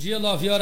Dia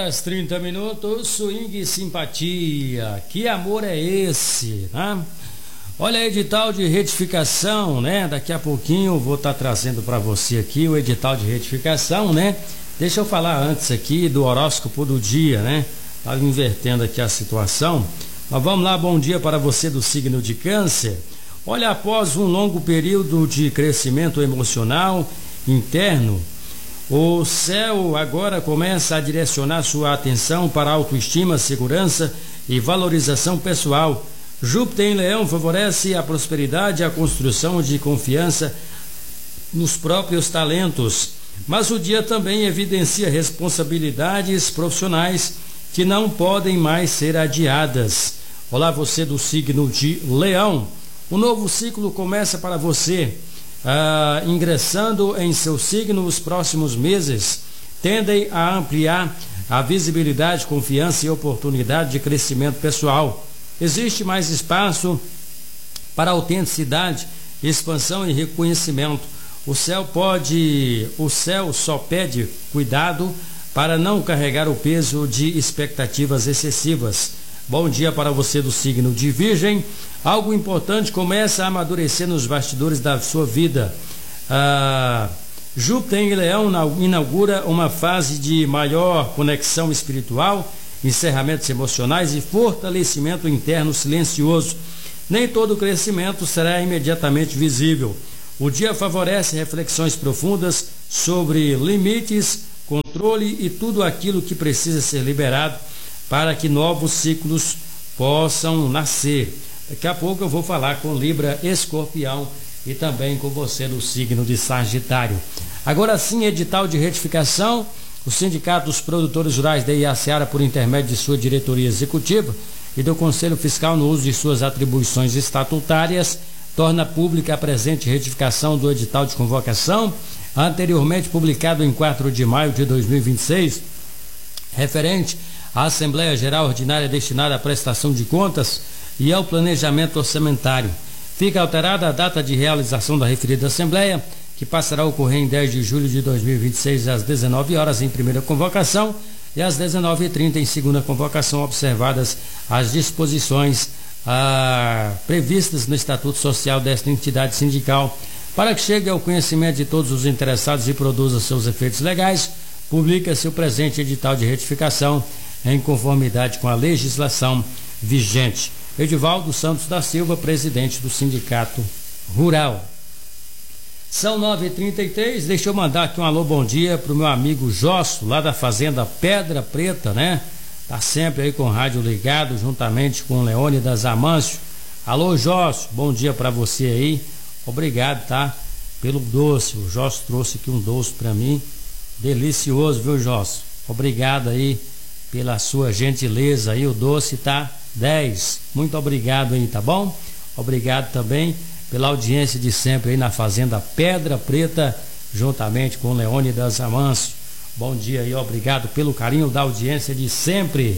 9h30, swing e simpatia, que amor é esse, né? Olha, edital de retificação, né? Daqui a pouquinho eu vou estar trazendo para você aqui o edital de retificação, né? Deixa eu falar antes aqui do horóscopo do dia, né? Estava invertendo aqui a situação, mas vamos lá, bom dia para você do signo de Câncer. Olha, após um longo período de crescimento emocional interno, o céu agora começa a direcionar sua atenção para a autoestima, segurança e valorização pessoal. Júpiter em Leão favorece a prosperidade e a construção de confiança nos próprios talentos, mas o dia também evidencia responsabilidades profissionais que não podem mais ser adiadas. Olá, você do signo de Leão. Um novo ciclo começa para você. Ingressando em seu signo, os próximos meses tendem a ampliar a visibilidade, confiança e oportunidade de crescimento pessoal. Existe mais espaço para autenticidade, expansão e reconhecimento. O céu só pede cuidado para não carregar o peso de expectativas excessivas. Bom dia para você do signo de Virgem. Algo importante começa a amadurecer nos bastidores da sua vida. Júpiter em Leão inaugura uma fase de maior conexão espiritual, encerramentos emocionais e fortalecimento interno silencioso. Nem todo crescimento será imediatamente visível. O dia favorece reflexões profundas sobre limites, controle e tudo aquilo que precisa ser liberado para que novos ciclos possam nascer. Daqui a pouco eu vou falar com Libra, Escorpião e também com você do signo de Sagitário. Agora sim, edital de retificação. O Sindicato dos Produtores Rurais da Iacera, por intermédio de sua diretoria executiva e do Conselho Fiscal no uso de suas atribuições estatutárias, torna pública a presente retificação do edital de convocação, anteriormente publicado em 4 de maio de 2026, referente à Assembleia Geral Ordinária destinada à prestação de contas e ao planejamento orçamentário. Fica alterada a data de realização da referida Assembleia, que passará a ocorrer em 10 de julho de 2026, às 19 horas em primeira convocação e às 19h30 em segunda convocação, observadas as disposições previstas no Estatuto Social desta entidade sindical. Para que chegue ao conhecimento de todos os interessados e produza seus efeitos legais, publica-se o presente edital de retificação em conformidade com a legislação vigente. Edivaldo Santos da Silva, presidente do Sindicato Rural. São 9h33, deixa eu mandar aqui um alô, bom dia para o meu amigo Josso, lá da Fazenda Pedra Preta, né? Tá sempre aí com o rádio ligado, juntamente com o Leônidas Amâncio. Alô, Josso, bom dia para você aí. Obrigado, tá? Pelo doce. O Josso trouxe aqui um doce para mim. Delicioso, viu, Josso? Obrigado aí pela sua gentileza aí. O doce tá 10. Muito obrigado aí, tá bom? Obrigado também pela audiência de sempre aí na Fazenda Pedra Preta, juntamente com o Leônidas Amâncio. Bom dia aí, obrigado pelo carinho da audiência de sempre.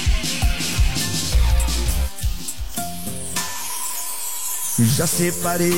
Já separei